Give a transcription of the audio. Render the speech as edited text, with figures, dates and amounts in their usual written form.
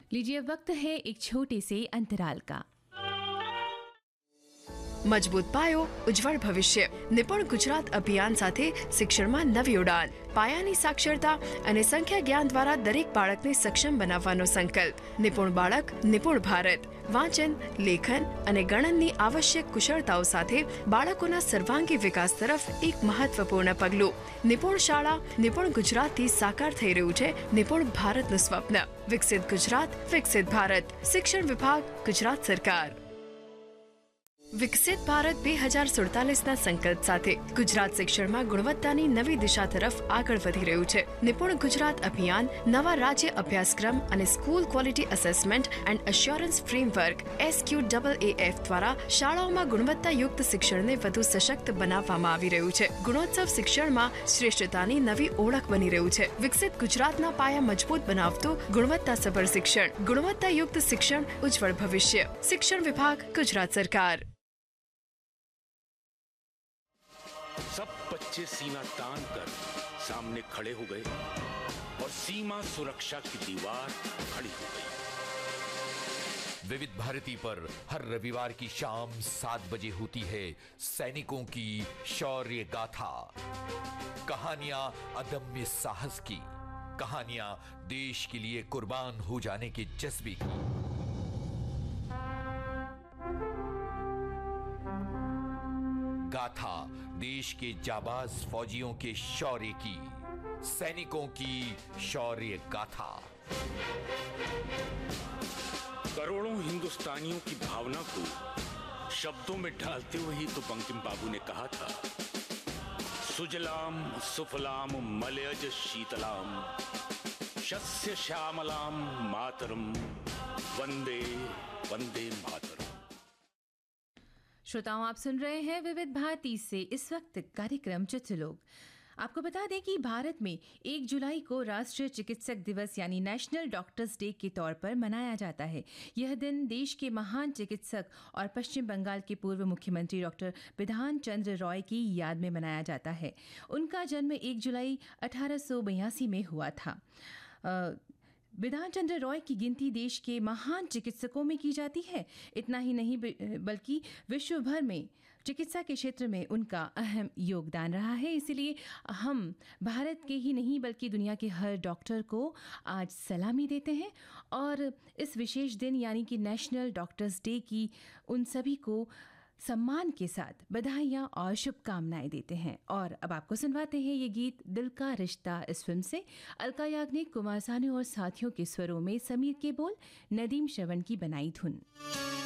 लीजिए, वक्त है एक छोटे से अंतराल का। મજબૂત પાયો, ઉજ્જવળ ભવિષ્ય. નિપુણ ગુજરાત અભિયાન સાથે શિક્ષણમાં નવી ઉડાન. પાયાની સાક્ષરતા અને સંખ્યા જ્ઞાન દ્વારા દરેક બાળકને સક્ષમ બનાવવાનો સંકલ્પ. નિપુણ બાળક, નિપુણ ભારત. વાંચન, લેખન અને ગણનની આવશ્યક કુશળતાઓ સાથે બાળકોના સર્વાંગી વિકાસ તરફ એક મહત્વપૂર્ણ પગલું. નિપુણ શાળા, નિપુણ ગુજરાતથી સાકાર થઈ રહ્યું છે નિપુણ ભારતનું સ્વપ્ન. વિકસિત ગુજરાત, વિકસિત ભારત. શિક્ષણ વિભાગ, ગુજરાત સરકાર. વિકસિત ભારત 2047ના સંકલ્પ સાથે ગુજરાત શિક્ષણમાં ગુણવત્તાની નવી દિશા તરફ આગળ વધી રહ્યું છે. નિપુણ ગુજરાત અભિયાન નવા રાજ્ય અભ્યાસક્રમ અને school quality assessment and assurance framework SQAAF દ્વારા શાળાઓમાં ગુણવત્તાયુક્ત શિક્ષણને વધુ સશક્ત બનાવવામાં આવી રહ્યું છે. ગુણોત્સવ શિક્ષણમાં શ્રેષ્ઠતાની નવી ઓળખ બની રહ્યું છે. વિકસિત ગુજરાતના પાયા મજબૂત બનાવતું ગુણવત્તાસભર શિક્ષણ. ગુણવત્તાયુક્ત શિક્ષણ, ઉજ્જવળ ભવિષ્ય. શિક્ષણ વિભાગ, ગુજરાત સરકાર. सब बच्चे सीना तान कर सामने खड़े हो गए और सीमा सुरक्षा की दीवार खड़ी हो गई. विविध भारती पर हर रविवार की शाम 7 बजे होती है सैनिकों की शौर्य गाथा. कहानियां अदम्य साहस की, कहानियां देश के लिए कुर्बान हो जाने के जज्बे की. गाथा देश के जाबाज फौजियों के शौर्य की. सैनिकों की शौर्य गाथा. करोड़ों हिंदुस्तानियों की भावना को शब्दों में ढालते हुए ही तो बंकिम बाबू ने कहा था, सुजलाम सुफलाम मलयज शीतलाम शस्य श्यामलाम मातरम वंदे वंदे मातरम. श्रोताओं, आप सुन रहे हैं विविध भारती से इस वक्त कार्यक्रम चित्रलोक. आपको बता दें कि भारत में 1 जुलाई को राष्ट्रीय चिकित्सक दिवस यानी नेशनल डॉक्टर्स डे के तौर पर मनाया जाता है. यह दिन देश के महान चिकित्सक और पश्चिम बंगाल के पूर्व मुख्यमंत्री डॉक्टर बिधान चंद्र रॉय की याद में मनाया जाता है. उनका जन्म 1 जुलाई 1882 में हुआ था. बिधान चंद्र रॉय की गिनती देश के महान चिकित्सकों में की जाती है. इतना ही नहीं बल्कि विश्व भर में चिकित्सा के क्षेत्र में उनका अहम योगदान रहा है. इसीलिए हम भारत के ही नहीं बल्कि दुनिया के हर डॉक्टर को आज सलामी देते हैं और इस विशेष दिन यानी कि नेशनल डॉक्टर्स डे की उन सभी को सम्मान के साथ बधाइयाँ और शुभकामनाएं देते हैं. और अब आपको सुनवाते हैं ये गीत दिल का रिश्ता इस फिल्म से. अलका याग्निक, कुमार सानू और साथियों के स्वरों में समीर के बोल, नदीम श्रवण की बनाई धुन.